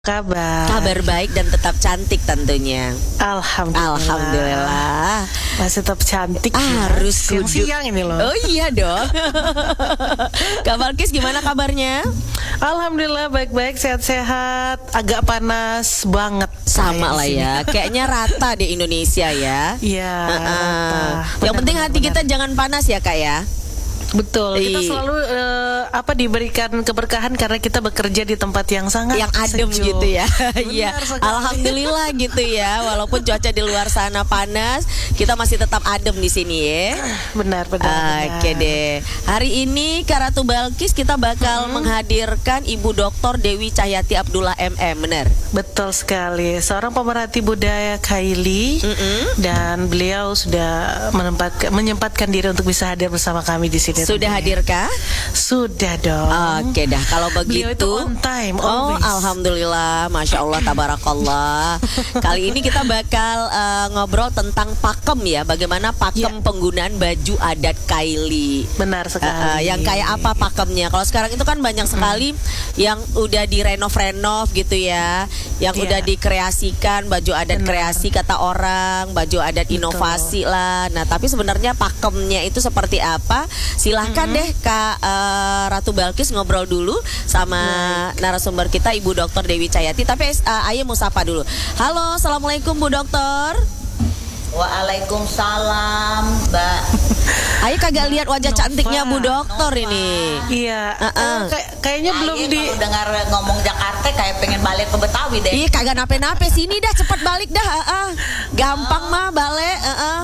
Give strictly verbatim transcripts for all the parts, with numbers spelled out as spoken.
Kabar? Kabar baik dan tetap cantik tentunya. Alhamdulillah. Alhamdulillah. Masih tetap cantik. Ah, ya. harus siang-siang ini loh. Oh iya dong. Kak Balkis gimana kabarnya? Alhamdulillah baik-baik, sehat-sehat. Agak panas banget. Sama lah ya. Kayaknya rata di Indonesia ya. Iya. Uh-uh. Rata. Yang Benar, penting benar, hati benar. kita jangan panas ya Kak ya. Betul, kita Iya. selalu eh, apa diberikan keberkahan karena kita bekerja di tempat yang sangat Yang adem sejuk. gitu ya. Iya. Benar sekali. Alhamdulillah gitu ya. Walaupun cuaca di luar sana panas, kita masih tetap adem di sini ya. Benar, benar, benar. Oke deh. Hari ini Kak Ratu Balkis kita bakal Hmm. menghadirkan Ibu Doktor Dewi Cahyati Abdullah M M, benar? Betul sekali, seorang pemerhati budaya Kaili. Mm-mm. Dan beliau sudah menempatkan, menyempatkan diri untuk bisa hadir bersama kami di sini. Sudah tentunya. hadirkah? Sudah dong. Oke dah, kalau Beliau itu begitu on time, Oh, always. alhamdulillah, masya Allah, tabarakallah. Kali ini kita bakal eh, ngobrol tentang pakem ya, bagaimana pakem Ya. penggunaan baju adat Kaili. Benar sekali. Uh, uh, yang kayak apa pakemnya? Kalau sekarang itu kan banyak sekali yang udah direnov-renov gitu ya, yang Iya. udah dikreasikan baju adat Benar. kreasi kata orang, baju adat Betul. inovasi lah. Nah, tapi sebenarnya pakemnya itu seperti apa? Silahkan deh Kak uh, Ratu Balkis ngobrol dulu sama narasumber kita Ibu Doktor Dewi Cahyati. Tapi uh, Ayo mau sapa dulu. Halo, assalamualaikum Bu Doktor. Waalaikumsalam, Mbak. Ayo kagak lihat wajah Nova. cantiknya Bu Doktor Nova. ini. Iya, Uh-uh. eh, kayak- kayaknya belum Aye, di. kalau dengar ngomong Jakarta kayak pengen balik ke Betawi deh. Ih kagak nape-nape, sini dah cepet balik dah. uh-uh. Gampang mah balik. uh-uh.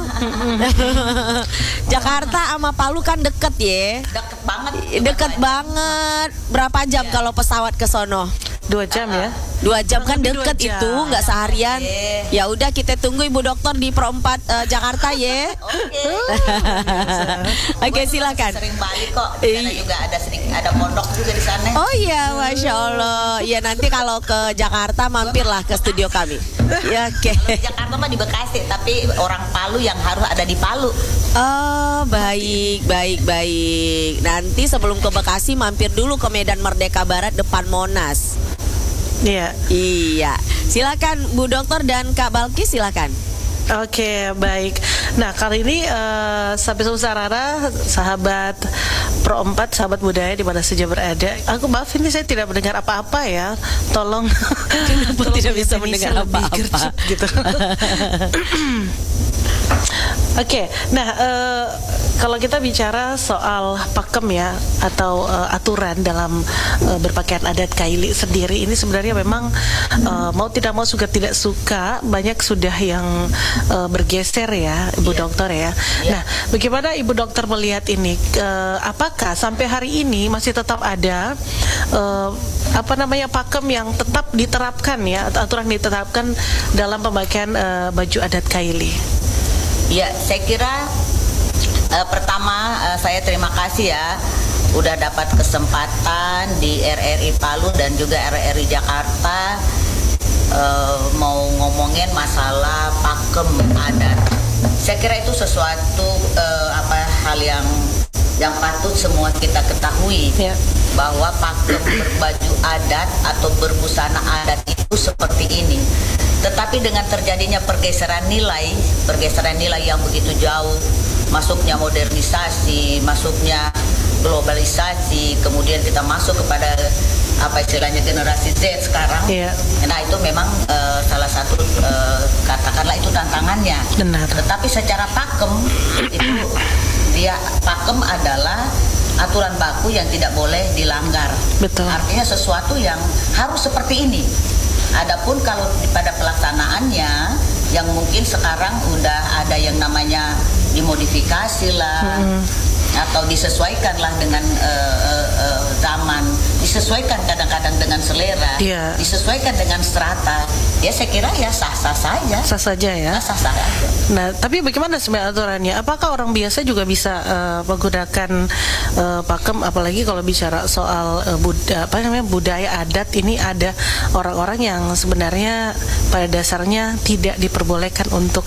Jakarta sama Palu kan deket ya. Deket banget. Deket banget. Berapa jam kalau pesawat ke sono? Dua jam ya. Dua jam kan Kurang lebih deket dua jam. itu, nggak seharian. Oke. Ya udah kita tunggu Ibu Dokter di Perempat eh, Jakarta ya. Oke. Oke Gua silakan. Sering balik kok. Di sana Ih. juga ada sedikit ada pondok juga di sana. Oh iya, masya Allah. Ya nanti kalau ke Jakarta mampirlah ke studio kami. Ya oke. Kalau di Jakarta mah di Bekasi, tapi orang Palu yang harus ada di Palu. Oh baik, baik, baik. Nanti sebelum ke Bekasi mampir dulu ke Medan Merdeka Barat depan Monas. Iya. Iya, silakan Bu Dokter dan Kak Balkis silakan. Oke, baik. Nah, kali ini eh, Sapi Sarara, sahabat Pro empat, sahabat budaya di mana saja berada. Aku maaf ini saya tidak mendengar apa-apa ya. Tolong. Tolong tidak bisa Indonesia mendengar lebih apa-apa? gercep gitu. Oke, nah eh, kalau kita bicara soal pakem ya atau eh, aturan dalam eh, berpakaian adat Kaili sendiri ini sebenarnya memang eh, mau tidak mau suka tidak suka banyak sudah yang eh, bergeser ya Ibu Dokter ya. Nah, bagaimana Ibu Dokter melihat ini? Eh, apakah sampai hari ini masih tetap ada eh, apa namanya pakem yang tetap diterapkan ya atau aturan diterapkan dalam pemakaian eh, baju adat Kaili? Ya, saya kira eh, pertama eh, saya terima kasih ya udah dapat kesempatan di R R I Palu dan juga R R I Jakarta eh, mau ngomongin masalah pakem adat. Saya kira itu sesuatu eh, apa hal yang yang patut semua kita ketahui Ya. bahwa pakem berbaju adat atau berbusana adat itu seperti ini. Tetapi dengan terjadinya pergeseran nilai, pergeseran nilai yang begitu jauh, masuknya modernisasi, masuknya globalisasi, kemudian kita masuk kepada apa istilahnya generasi Z sekarang. Iya. Nah itu memang eh, salah satu eh, katakanlah itu tantangannya. Benar. Tetapi secara pakem itu dia pakem adalah aturan baku yang tidak boleh dilanggar. Betul. Artinya sesuatu yang harus seperti ini. Adapun kalau pada pelaksanaannya yang mungkin sekarang udah ada yang namanya dimodifikasi lah atau disesuaikan lah dengan eh, eh, eh, zaman, disesuaikan kadang-kadang dengan selera, Iya. disesuaikan dengan strata. Ya saya kira ya sah-sah saja. Sah saja ya. Sah-sah saja. Nah, tapi bagaimana sebenarnya aturannya? Apakah orang biasa juga bisa eh, menggunakan eh, pakem? Apalagi kalau bicara soal eh, bud- apa namanya budaya adat ini ada orang-orang yang sebenarnya pada dasarnya tidak diperbolehkan untuk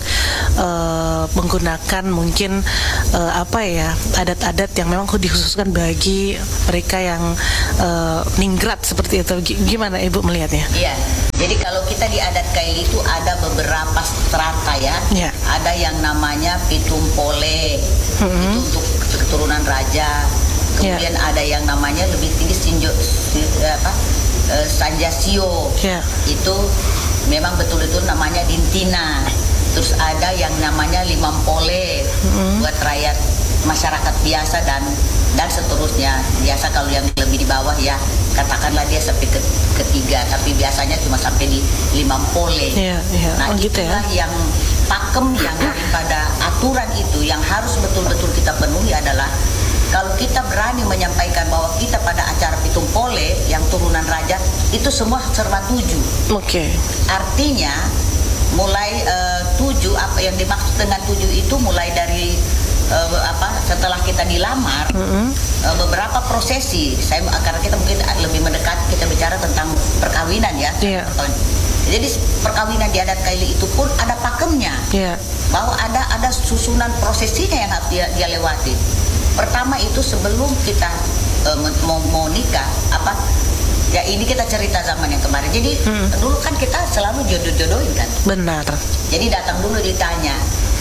eh, menggunakan mungkin eh, apa ya adat-adat yang memang dikhususkan bagi mereka yang uh, ningrat seperti itu. G- gimana Ibu melihatnya? Iya. Jadi kalau kita di adat Kaili itu ada beberapa strata ya. Ya. Ada yang namanya Pitumpole, Mm-hmm. itu untuk keturunan raja. Kemudian Ya. ada yang namanya lebih tinggi Sinjo, si- apa, eh, Sanjasio. Ya. Itu memang betul-betul namanya Dintina. Terus ada yang namanya Limampole, Mm-hmm. buat rakyat masyarakat biasa dan dan seterusnya. Biasa kalau yang lebih di bawah ya katakanlah dia sampai ke, ketiga, tapi biasanya cuma sampai di Limampole. Iya, iya. Nah Oh, gitu ya. itulah yang pakem yang daripada aturan itu yang harus betul-betul kita penuhi adalah kalau kita berani menyampaikan bahwa kita pada acara Pitumpole yang turunan raja itu semua serba tujuh. Oke. Artinya mulai eh, tujuh, apa yang dimaksud dengan tujuh itu mulai dari eh, apa setelah kita dilamar, Mm-hmm. eh, beberapa prosesi. Saya karena kita mungkin lebih mendekat, kita bicara tentang perkawinan ya. Iya. Jadi perkawinan di adat Kaili itu pun ada pakemnya, Ya. bahwa ada ada susunan prosesinya yang harus dia, dia lewati. Pertama itu sebelum kita eh, mau, mau nikah, apa ya ini kita cerita zaman yang kemarin. Jadi Hmm. dulu kan kita selalu jodoh-jodohin kan. Benar. Jadi datang dulu ditanya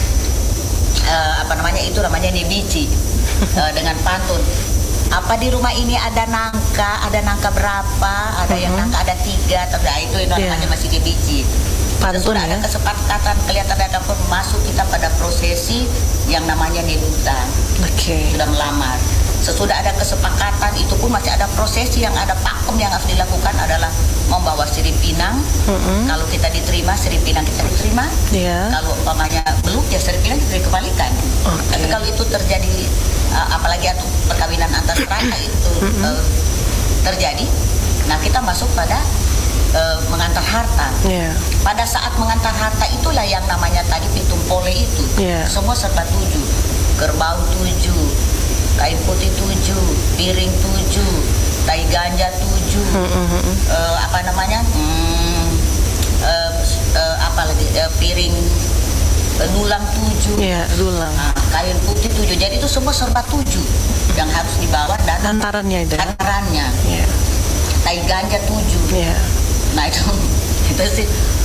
eh, apa namanya itu namanya nebici eh, dengan pantun. Apa di rumah ini ada nangka, ada nangka berapa, ada yang Mhm. nangka ada tiga, tapi nah, itu itu Iya. namanya masih nebici. Pantun Sudah ya. ada kesepakatan, kelihatan ada pun masuk kita pada prosesi yang namanya nebutan, Oke. sudah melamar. Sesudah ada kesepakatan itu pun masih ada prosesi yang ada pakem yang harus dilakukan adalah membawa sirip pinang. Mm-mm. Kalau kita diterima sirip pinang kita diterima. Iya. Kalau umpamanya belum ya sirip pinang kita dikembalikan. Oke. Tapi kalau itu terjadi uh, apalagi atau perkawinan antar strata itu uh, terjadi, nah kita masuk pada uh, mengantar harta. Iya. Pada saat mengantar harta itulah yang namanya tadi Pitumpole itu. Iya. Semua serba tujuh. Kerbau tujuh, kain putih tujuh, piring tujuh, tai ganja tujuh, Mm-mm. eh, apa namanya, hmm, eh, eh, apa lagi, eh, piring eh, dulang tujuh, Iya, dulang. nah, kain putih tujuh. Jadi itu semua serba tujuh yang harus dibawa dan Hantarannya itu ya. hantarannya. Iya. Tai ganja tujuh. Iya. Nah itu itu sih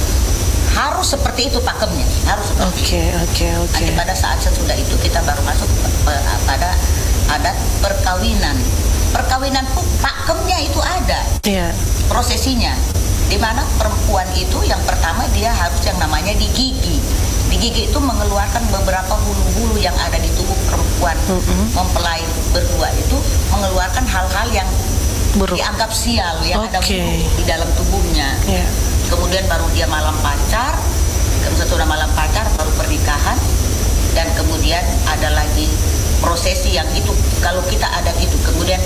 harus seperti itu pakemnya, harus seperti itu. Oke, oke, oke. Nanti pada saat sesudah itu kita baru masuk pe- pe- pada adat perkawinan. Perkawinan pun pakemnya itu ada Iya. prosesinya. Di mana perempuan itu yang pertama dia harus yang namanya digigi. Digigi itu mengeluarkan beberapa bulu-bulu yang ada di tubuh perempuan. Mm-mm. Mempelai berdua itu mengeluarkan hal-hal yang Buruk. dianggap sial, yang ada Oke. buruk di dalam tubuhnya. Iya. Kemudian baru dia malam pacar, setelah malam pacar baru pernikahan, dan kemudian ada lagi prosesi yang itu kalau kita ada itu. Kemudian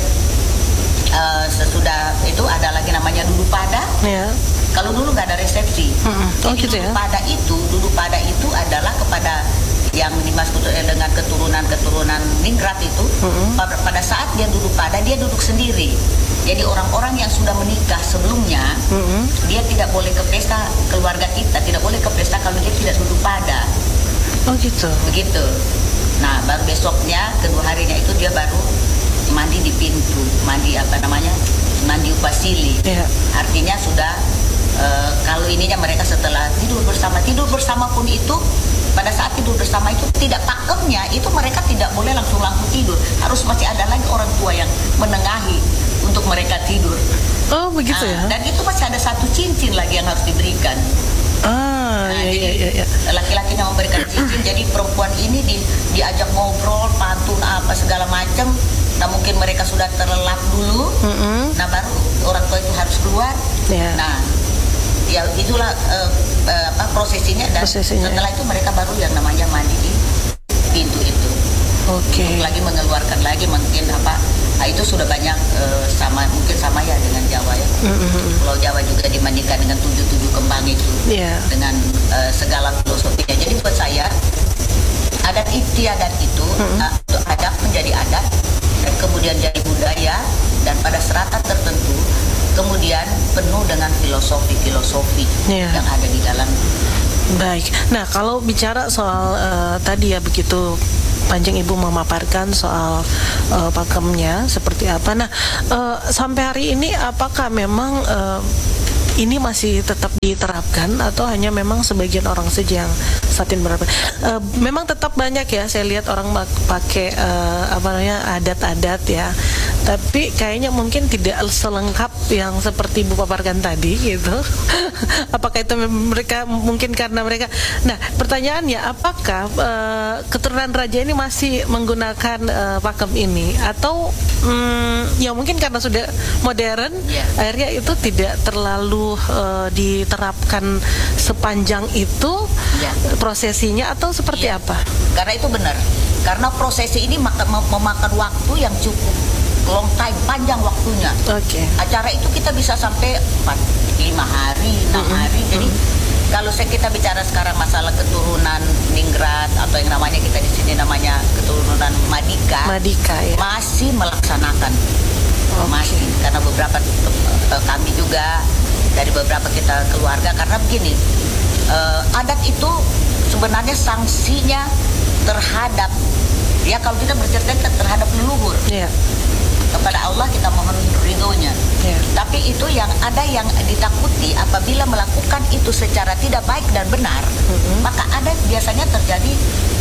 eh, sesudah itu ada lagi namanya dudu pada. Iya. Kalau dulu nggak ada resepsi. Mm-mm. Oh, Jadi gitu dudu ya? pada itu, dudu pada itu adalah kepada yang dimaksud eh, dengan keturunan-keturunan ningrat itu. Mm-mm. pada, pada saat dia duduk pada, dia duduk sendiri. Jadi orang-orang yang sudah menikah sebelumnya, Mm-mm. dia tidak boleh ke pesta keluarga kita, tidak boleh ke pesta kalau dia tidak duduk pada, Oh gitu. begitu. Nah, baru besoknya, kedua harinya itu dia baru mandi di pintu, mandi apa namanya, mandi upasili. Iya. Artinya sudah eh, kalau ininya mereka setelah tidur bersama, tidur bersama pun itu pada saat tidur bersama itu tidak pakemnya itu mereka tidak boleh langsung langsung tidur, harus masih ada lagi orang tua yang menengahi untuk mereka tidur. Oh begitu Nah, ya. dan itu masih ada satu cincin lagi yang harus diberikan. Ah, Nah, iya, jadi iya, iya. laki-lakinya memberikan cincin, jadi perempuan ini di, diajak ngobrol, pantun apa segala macam. Nah mungkin mereka sudah terlelap dulu, Mm-mm. nah baru orang tua itu harus keluar. Iya. Nah ya itulah eh, eh, apa prosesinya, dan Prosesinya, setelah itu mereka baru yang namanya mandi di pintu itu. Oke. Untuk lagi mengeluarkan lagi mungkin apa. Nah, itu sudah banyak eh, sama mungkin sama ya dengan Jawa ya. Mm-mm. Pulau Jawa juga dimandikan dengan tujuh-tujuh kembang itu. Iya. Dengan eh, segala filosofinya. Jadi buat saya adat istiadat itu Mm-mm. eh, itu adat menjadi adat dan kemudian jadi budaya, dan pada serata tertentu kemudian penuh dengan filosofi-filosofi Iya. yang ada di dalam. Baik. Nah, kalau bicara soal eh, tadi ya begitu panjang Ibu memaparkan soal uh, pakemnya seperti apa. Nah, uh, sampai hari ini apakah memang uh, ini masih tetap diterapkan atau hanya memang sebagian orang saja yang saat ini berapa? Uh, memang tetap banyak ya, saya lihat orang pakai uh, apa namanya adat-adat ya. Tapi kayaknya mungkin tidak selengkap yang seperti Ibu paparkan tadi gitu. Apakah itu mereka mungkin karena mereka. Nah, pertanyaannya apakah uh, keturunan raja ini masih menggunakan uh, pakem ini atau um, ya mungkin karena sudah modern, yeah. akhirnya itu tidak terlalu uh, diterapkan sepanjang itu yeah. prosesinya atau seperti yeah. apa? Karena itu benar. Karena prosesi ini maka, memakan waktu yang cukup long time, panjang waktunya. Oke. Okay. Acara itu kita bisa sampai empat, lima hari, enam mm-hmm. hari. Jadi mm-hmm. kalau saya kita bicara sekarang masalah keturunan Ningrat atau yang namanya kita di sini namanya keturunan Madika, Madika ya. masih melaksanakan. Okay. Masih karena beberapa uh, kami juga dari beberapa kita keluarga karena begini uh, adat itu sebenarnya sanksinya terhadap ya kalau kita bercerita terhadap leluhur. Yeah. Kepada Allah kita mohon ridhonya. Yeah. Tapi itu yang ada yang ditakuti apabila melakukan itu secara tidak baik dan benar, mm-hmm. maka ada biasanya terjadi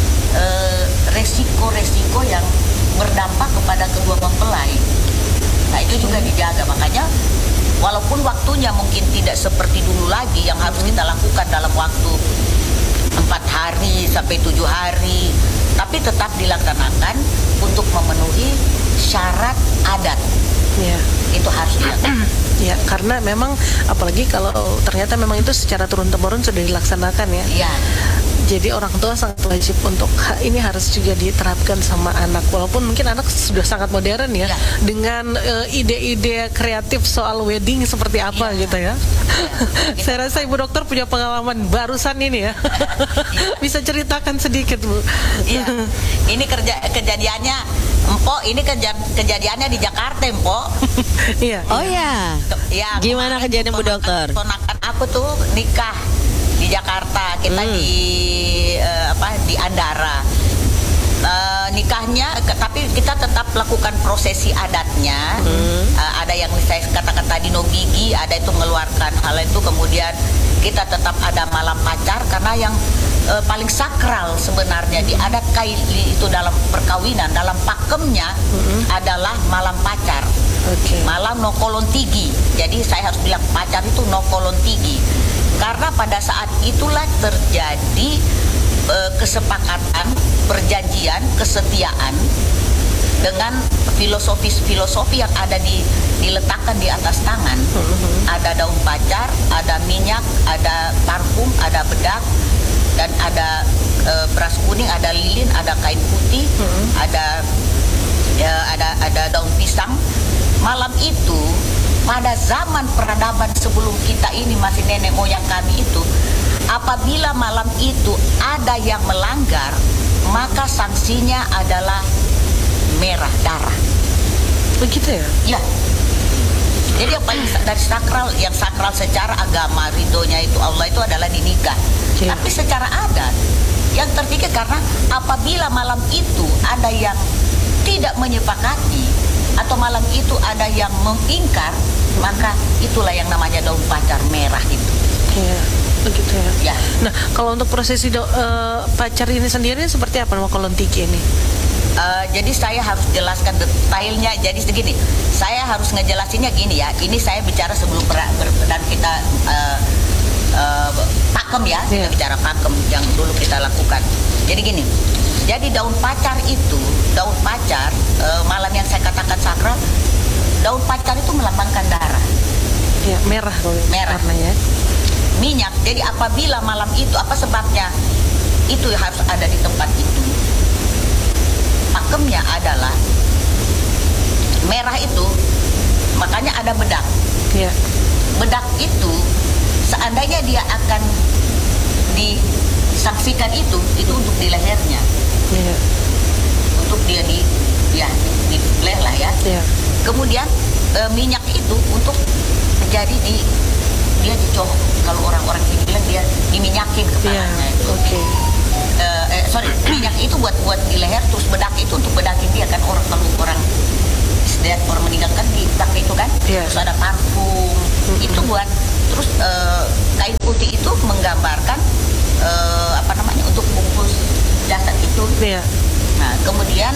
uh, resiko-resiko yang berdampak kepada kedua mempelai. Nah itu juga dijaga, makanya walaupun waktunya mungkin tidak seperti dulu lagi yang harus kita lakukan dalam waktu empat hari sampai tujuh hari, tapi tetap dilaksanakan untuk memenuhi syarat adat. Ya. Itu harus dilakukan. Ya, karena memang apalagi kalau ternyata memang itu secara turun-temurun sudah dilaksanakan ya. Iya. Jadi orang tua sangat wajib untuk ini harus juga diterapkan sama anak. Walaupun mungkin anak sudah sangat modern ya, ya. dengan uh, ide-ide kreatif soal wedding seperti apa ya. gitu ya. ya. Saya rasa Ibu Dokter punya pengalaman barusan ini ya. ya. Bisa ceritakan sedikit Bu. Iya. Ini kerja kejadiannya Empok, ini keja kejadiannya di Jakarta Empok. Iya. Oh ya. Ya. Gimana kejadian Bu Dokter? Ponakan aku tuh nikah di Jakarta, kita hmm. di uh, apa di Andara uh, nikahnya, ke, tapi kita tetap lakukan prosesi adatnya. hmm. uh, ada yang saya katakan tadi no gigi, ada itu mengeluarkan hal itu, kemudian kita tetap ada malam pacar karena yang uh, paling sakral sebenarnya di adat Kaili itu dalam perkawinan, dalam pakemnya hmm. adalah malam pacar. Okay. Malam nokolon tigi. Jadi saya harus bilang pacar itu nokolon tigi. Karena pada saat itulah terjadi e, kesepakatan, perjanjian, kesetiaan dengan filosofis-filosofi yang ada di diletakkan di atas tangan. Mm-hmm. Ada daun pacar, ada minyak, ada parfum, ada bedak, dan ada e, beras kuning, ada lilin, ada kain putih, mm-hmm. ada ya, ada ada daun pisang. Malam itu pada zaman peradaban sebelum kita ini masih nenek moyang kami itu, apabila malam itu ada yang melanggar, maka sanksinya adalah merah darah. Begitu ya? Ya. Jadi yang paling dari sakral, yang sakral secara agama ridhonya itu Allah itu adalah di nikah. Ya. Tapi secara adat yang terpikir karena apabila malam itu ada yang tidak menyepakati atau malam itu ada yang mengingkar, maka itulah yang namanya daun pacar merah itu. Iya, begitu ya. Ya. Nah, kalau untuk prosesi do, uh, pacar ini sendiri seperti apa nokolon tigi ini? Uh, jadi saya harus jelaskan detailnya. Jadi segini, saya harus ngejelasinnya gini ya. Ini saya bicara sebelum ber, ber, dan kita uh, uh, pakem ya, yeah. Kita bicara pakem yang dulu kita lakukan. Jadi gini. Jadi daun pacar itu, daun pacar e, malam yang saya katakan sakral, daun pacar itu melambangkan darah. Ya, merah, merah. Warnanya. Minyak. Jadi apabila malam itu, apa sebabnya? Itu harus ada di tempat itu. Pakemnya adalah merah itu, makanya ada bedak. Ya. Bedak itu, seandainya dia akan disaksikan itu, itu untuk di lehernya. Yeah. Untuk dia di ya di leher lah ya. Yeah. Kemudian e, minyak itu untuk jadi di dia dicok, kalau orang-orang ini bilang dia diminyakin kepalanya. Yeah. Oke. Okay. E, eh, sorry minyak itu buat-buat di leher, terus bedak itu untuk bedakin dia kan, orang kalau orang lihat orang meninggal kan di bedak itu kan, yeah. terus ada parfum, mm-hmm. itu buat, terus uh, kain putih itu menggambarkan uh, apa namanya untuk bungkus jasad itu. Yeah. Nah kemudian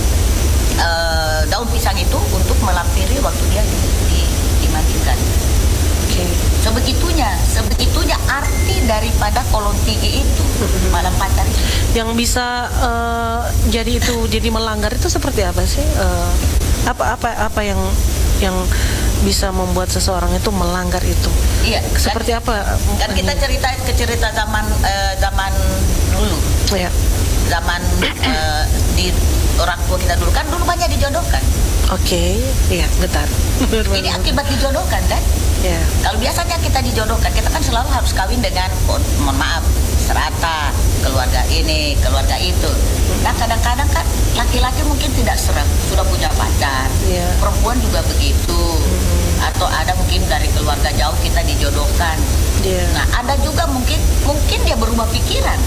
uh, daun pisang itu untuk melampiri waktu dia di, di, dimandikan. Okay. Sebegitunya, sebegitunya arti daripada kolon tinggi itu, mm-hmm. malam pacar itu. Yang bisa uh, jadi itu jadi melanggar itu seperti apa sih? Uh, apa apa apa yang yang bisa membuat seseorang itu melanggar itu? Iya. Seperti kan, apa? Kan kita cerita ke cerita zaman uh, zaman dulu. Iya. Zaman uh, di orang tua kita dulu kan dulu banyak dijodohkan. Oke, okay. Iya, bentar. Ini akibat dijodohkan kan? Yeah. Kalau biasanya kita dijodohkan, kita kan selalu harus kawin dengan, oh, mohon maaf, serata, keluarga ini, keluarga itu. Nah kadang-kadang kan laki-laki mungkin tidak serem, sudah punya pacar, yeah. perempuan juga begitu, mm-hmm. atau ada mungkin dari keluarga jauh kita dijodohkan. Yeah. Nah ada juga mungkin mungkin dia berubah pikiran.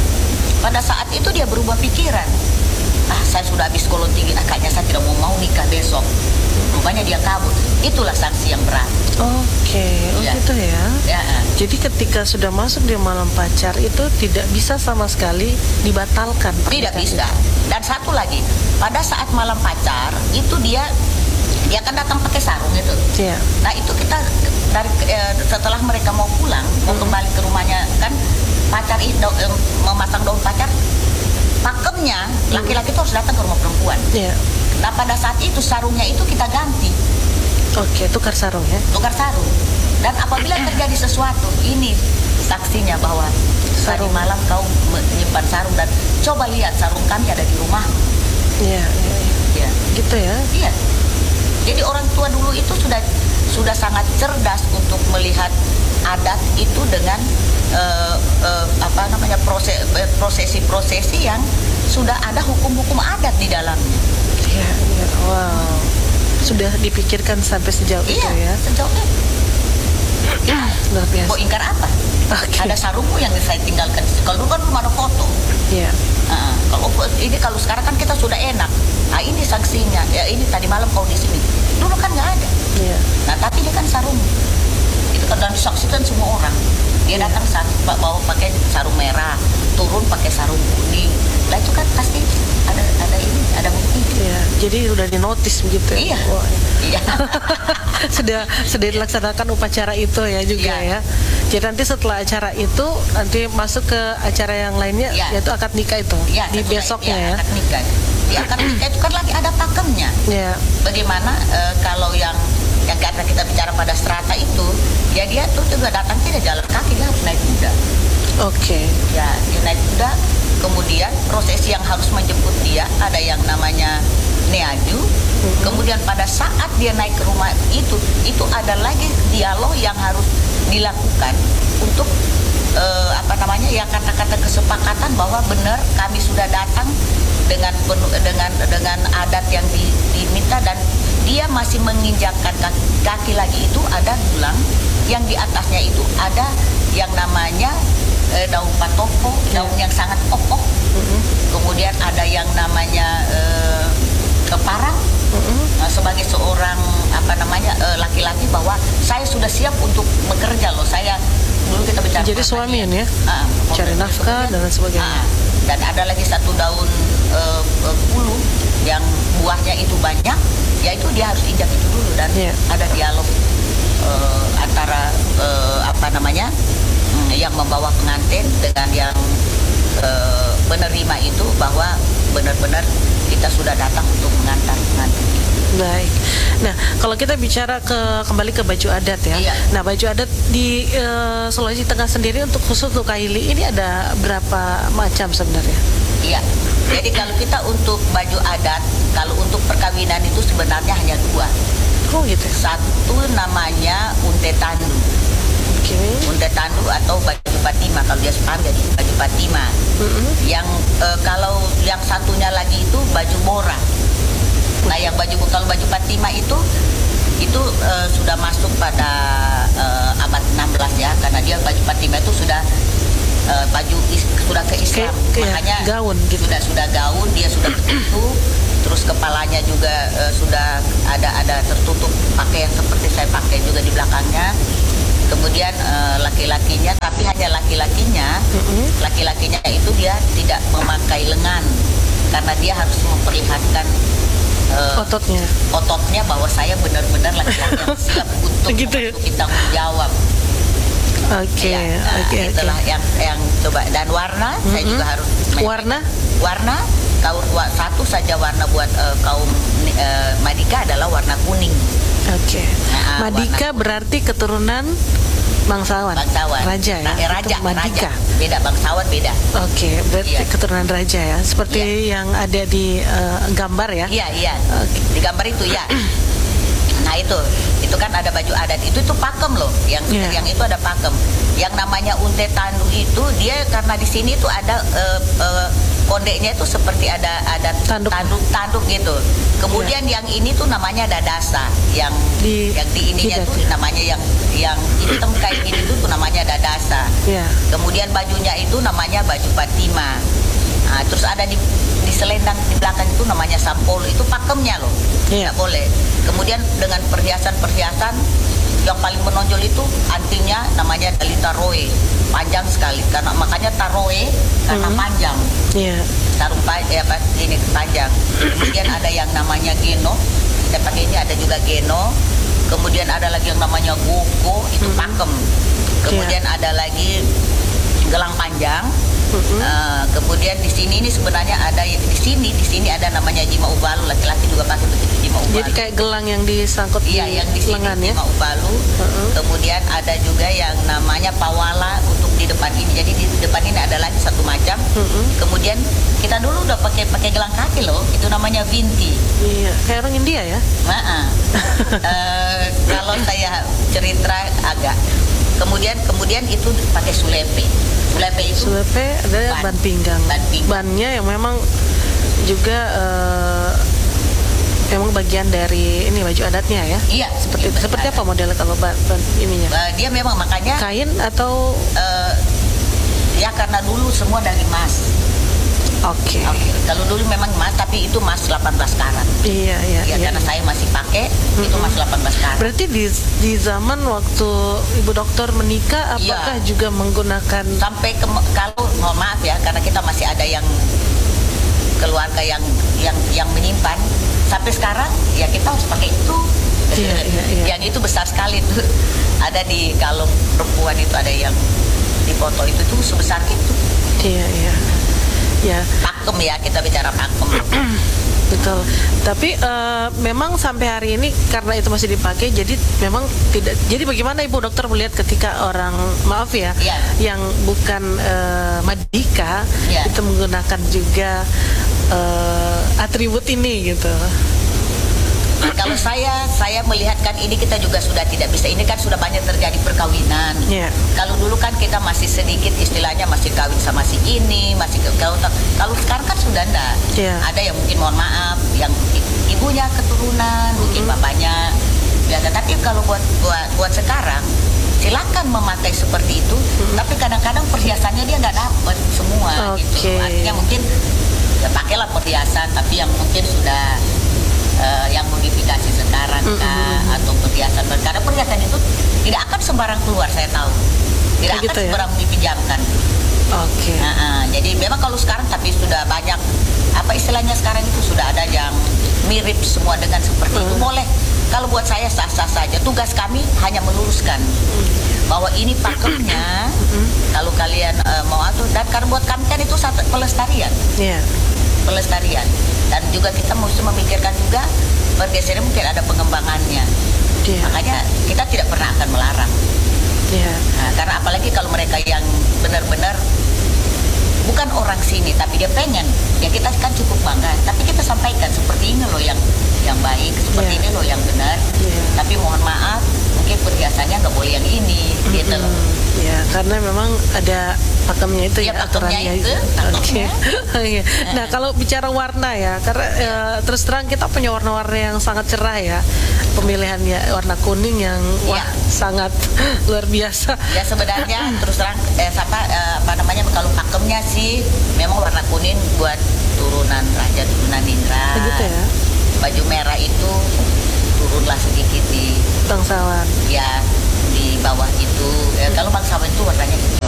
Pada saat itu dia berubah pikiran. Ah saya sudah habis kolon tinggi, nah, kayaknya saya tidak mau mau nikah besok. Rupanya dia kabur. Itulah sanksi yang berat. Oke, okay. Oh ya. gitu ya. Ya. Jadi ketika sudah masuk di malam pacar itu tidak bisa sama sekali dibatalkan. Tidak bisa. Dan satu lagi, pada saat malam pacar itu dia dia kan datang pakai sarung itu. Iya. Nah itu kita dari eh, setelah mereka mau pulang, mau hmm. kembali ke rumahnya kan pacar itu eh, memasang daun pacar. Pakemnya laki-laki itu harus datang ke rumah perempuan. Iya. Nah pada saat itu sarungnya itu kita ganti. Oke, tukar sarung ya. Tukar sarung. Dan apabila terjadi sesuatu, ini saksinya bahwa tadi malam kau menyimpan sarung dan coba lihat sarung kami ada di rumah. Iya, iya, iya. Ya. Gitu ya. Iya. Jadi orang tua dulu itu sudah sudah sangat cerdas untuk melihat adat itu dengan uh, uh, apa namanya proses prosesi-prosesi yang sudah ada hukum-hukum adat di dalamnya. Iya, iya. Wow. Sudah dipikirkan sampai sejauh iya, itu ya. Sejauh itu. Luar biasa. Mau ingkar apa? Okay. Ada sarungmu yang saya tinggalkan. Kalau dulu kan belum ada foto. Iya. Uh, kalau ini kalau sekarang kan kita sudah enak. Ah ini sanksinya. Ya ini tadi malam kau di sini. Dulu kan nggak ada. Iya. Nah tapi ini kan sarung. Itu kan dan disaksikan semua orang. Dia datang bawa pakai sarung merah, turun pakai sarung kuning. Lah itu kan pasti ada ada ini, ada bukti. Iya, jadi udah dinotis begitu ya. Iya. Wah. Iya. sudah sudah dilaksanakan upacara itu ya juga iya. ya. Jadi nanti setelah acara itu nanti masuk ke acara yang lainnya iya. yaitu akad nikah itu iya, di besoknya iya, ya. Akad nikah. Di akad nikah itu kan lagi ada pakemnya. Iya. Bagaimana uh, kalau yang yang karena kita bicara pada strata itu, ya dia tuh juga datang tidak jalan kaki, dia harus naik kuda. Oke. Okay. Ya, dia naik kuda. Kemudian prosesi yang harus menjemput dia ada yang namanya neaju. Mm-hmm. Kemudian pada saat dia naik ke rumah itu, itu ada lagi dialog yang harus dilakukan untuk uh, apa namanya ya kata-kata kesepakatan bahwa benar kami sudah datang dengan dengan dengan adat yang di, diminta dan dia masih menginjakkan kaki, kaki lagi itu ada tulang yang di atasnya itu ada yang namanya eh, daun patopo, daun yang sangat kokoh. Mm-hmm. Kemudian ada yang namanya eh, keparang. Mm-hmm. Nah, sebagai seorang apa namanya eh, laki-laki bahwa saya sudah siap untuk bekerja loh. Saya dulu kita bicara. Jadi suami ya, ah, cari nafkah dan lain sebagainya. Ah, dan ada lagi satu daun eh, bulu yang buahnya itu banyak, yaitu dia harus injak itu dulu dan yeah. ada dialog uh, antara uh, apa namanya um, yang membawa pengantin dengan yang uh, menerima itu bahwa benar-benar kita sudah datang untuk mengantar pengantin. Baik. Nah, kalau kita bicara ke kembali ke baju adat ya. Iya. Nah, baju adat di uh, Sulawesi Tengah sendiri untuk khusus untuk Kaili ini ada berapa macam sebenarnya? Iya. Jadi kalau kita untuk baju adat, kalau untuk perkawinan itu sebenarnya hanya dua. Oh gitu. Satu namanya unte tandu. Oke. Okay. Unte tandu atau baju patima kalau dia Sepang jadi baju patima. Mm-hmm. Yang uh, kalau yang satunya lagi itu baju bora. Nah yang baju kalau baju patima itu itu uh, sudah masuk pada uh, abad enam belas ya karena dia baju patima itu sudah uh, baju is, sudah ke Islam, Kayak- kayak makanya gaun gitu. sudah sudah gaun, dia sudah tertutup, terus kepalanya juga uh, sudah ada ada tertutup pakai yang seperti saya pakai juga di belakangnya. Kemudian uh, laki-lakinya, tapi hanya laki-lakinya, Mm-mm. laki-lakinya itu dia tidak memakai lengan karena dia harus memperlihatkan uh, Ototnya. ototnya bahwa saya benar-benar laki-laki yang siap untuk Gitu ya? memasuki tanggung jawab. Oke, Ya, nah, oke, oke. itulah yang yang coba, dan warna saya Mm-mm. juga harus Warna? warna kaum wa- satu saja warna buat eh, kaum eh, Madika adalah warna kuning. Oke. Nah, Madika warna- berarti keturunan bangsawan. Bangsawan. Raja ya. Nah, eh, raja, Atau Madika. raja. Beda bangsawan beda. Oke, berarti Iya. keturunan raja ya. Seperti yang ada di eh, gambar ya. Iya, iya. Oke. Di gambar itu ya. Nah, itu itu kan ada baju adat. Itu itu pakem loh. Yang Iya. yang itu ada pakem. Yang namanya unte tandu itu dia karena di sini tuh ada eh, eh, kondeknya itu seperti ada ada Tanduk. tanduk tanduk gitu. Kemudian yang ini tuh namanya dadasa. Yang Di yang di ininya jidat tuh ya? namanya yang yang hitam kayak gini tuh, tuh namanya dadasa. Ya. Kemudian bajunya itu namanya baju Fatima. Nah, terus ada di di selendang di belakang itu namanya sampol, itu pakemnya loh. Iya. Nggak boleh. Kemudian dengan perhiasan-perhiasan yang paling menonjol itu antingnya namanya dalita roe, panjang sekali karena makanya taroe karena Mhm. panjang. Iya. Sarung panjang, ya, apa, ini panjang. Kemudian ada yang namanya geno, saya pakai ini ada juga geno. Kemudian ada lagi yang namanya goko, itu Mhm. pakem. Kemudian ada lagi gelang panjang. Mm-mm. Eh, kemudian di sini ini sebenarnya ada di sini di sini ada namanya jima ubalu, laki-laki juga pakai begitu jima ubalu. Jadi kayak gelang yang disangkut Iya, di yang di sini lengan ya. jima ubalu. Mm-mm. Kemudian ada juga yang namanya pawala untuk di depan ini. Jadi di depan ini ada lagi satu macam. Mm-mm. Kemudian kita dulu udah pakai pakai gelang kaki loh, itu namanya vinti. Iya, kayak orang India ya. Nah, eh, kalau saya cerita agak. Kemudian kemudian itu pakai sulepe. Sulepe itu Sulepe adalah ban, Ban. pinggang. Ban pinggang. Bannya yang memang juga eh, memang bagian dari ini baju adatnya ya. iya Seperti iya, seperti benar. apa modelnya kalau ban, ban ininya? Eh, dia memang makanya Kain atau eh, ya karena dulu semua dari emas. oke. Oke, kalau dulu memang emas, tapi itu emas delapan belas karat. Iya, iya, Ya, iya. karena saya masih pakai itu emas delapan belas karat. Berarti di di zaman waktu Ibu Dokter menikah apakah Iya. juga menggunakan Sampai ke, kalau mohon maaf ya, karena kita masih ada yang keluarga yang yang yang menyimpan sampai sekarang, ya kita harus pakai itu. Iya, iya, iya. Yang itu besar sekali tuh. Ada di kalung perempuan itu ada yang di foto itu tuh sebesar itu. Iya, iya. Ya, Pakem ya, kita bicara pakem. betul. Tapi eh, memang sampai hari ini karena itu masih dipakai, jadi memang tidak. Jadi bagaimana Ibu Dokter melihat ketika orang, maaf ya, Iya. yang bukan eh, Madika Iya. itu menggunakan juga eh, atribut ini gitu. Kalau saya, saya melihatkan ini kita juga sudah tidak bisa. Ini kan sudah banyak terjadi perkawinan. Iya. Kalau dulu kan kita masih sedikit istilahnya masih kawin sama si ini, masih ke kalau kalau sekarang kan sudah enggak. Iya. Ada yang mungkin mohon maaf, yang i- ibunya keturunan, mungkin bapaknya. Ya, tapi kalau buat buat buat sekarang silakan memakai seperti itu, tapi kadang-kadang perhiasannya dia nggak dapat semua gitu. Oke. Artinya mungkin ya pakailah perhiasan, tapi yang mungkin sudah eh, yang modifikasi sekarang kah, atau perhiasan baru. Karena perhiasan itu tidak akan sembarang keluar, saya tahu. Tidak Oh, akan gitu ya? sembarang dipinjamkan. Oke. Nah, ah, jadi memang kalau sekarang tapi sudah banyak apa istilahnya sekarang itu sudah ada yang mirip semua dengan seperti itu. Hmm. Boleh. Kalau buat saya sah-sah saja. Tugas kami hanya meluruskan bahwa ini pakemnya. Kalau kalian eh, mau atur, dan karena buat kami kan itu satu pelestarian. Iya. pelestarian dan juga kita mesti memikirkan juga pergeseran mungkin ada pengembangannya. Iya. Makanya kita tidak pernah akan melarang. Iya. Nah, karena apalagi kalau mereka yang benar-benar bukan orang sini tapi dia pengen, ya kita kan cukup bangga. Tapi kita sampaikan seperti ini loh yang yang baik, seperti Iya. ini loh yang benar. Iya. Tapi mohon maaf, mungkin perhiasannya nggak boleh yang ini, gitu loh. Hmm, ya, karena memang ada pakemnya itu Iya, ya, pakemnya aturannya itu, Oke. pakemnya. Oke. Nah, kalau bicara warna ya, karena eh, terus terang kita punya warna-warna yang sangat cerah ya. Pemilihannya warna kuning yang wah Iya. sangat luar biasa. Ya sebenarnya terus terang eh, apa, eh, apa namanya Sebenarnya sih memang warna kuning buat turunan raja turunan Indra. Begitu ya. Baju merah itu turunlah sedikit di Bangsawan. ya di bawah itu. Ya, kalau bangsawan itu warnanya gitu.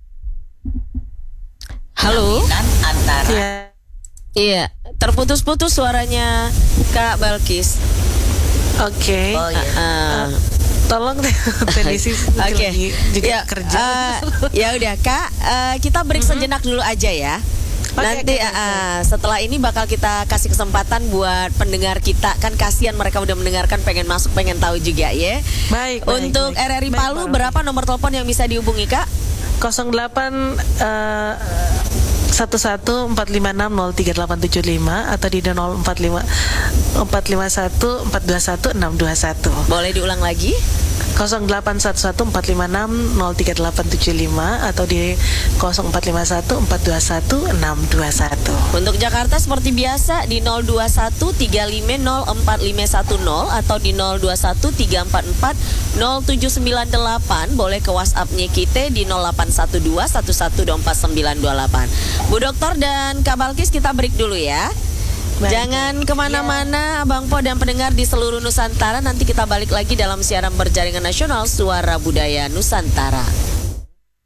Halo. Jaminan antara Iya. Iya, terputus-putus suaranya Kak Balkis. Oke. Oh iya. Ah. Tolong teknisi Oke, lagi juga ya, kerja. eh, ya udah Kak, eh, kita break sejenak dulu aja ya. Oke, Nanti oke, eh, setelah ini bakal kita kasih kesempatan buat pendengar kita. Kan kasihan mereka udah mendengarkan, pengen masuk, pengen tahu juga ya. Baik, baik, Untuk baik. R R I Baik, Palu Mbak. berapa nomor telepon yang bisa dihubungi Kak? nol delapan eh, satu satu empat lima enam nol tiga delapan tujuh lima atau di nol empat lima empat lima satu empat dua satu enam dua satu. Boleh diulang lagi? nol delapan satu satu empat lima enam nol tiga delapan tujuh lima atau di nol empat lima satu empat dua satu enam dua satu. Untuk Jakarta seperti biasa di nol dua satu tiga lima nol empat lima satu nol atau di nol dua satu tiga empat empat nol tujuh sembilan delapan. Boleh ke WhatsApp-nya kita di nol delapan satu dua satu satu dua empat sembilan dua delapan. Bu Dokter dan Kak Balkis, kita break dulu ya. Baik, Jangan kemana-mana Abang Po dan pendengar di seluruh Nusantara. Nanti kita balik lagi dalam siaran berjaringan nasional Suara Budaya Nusantara.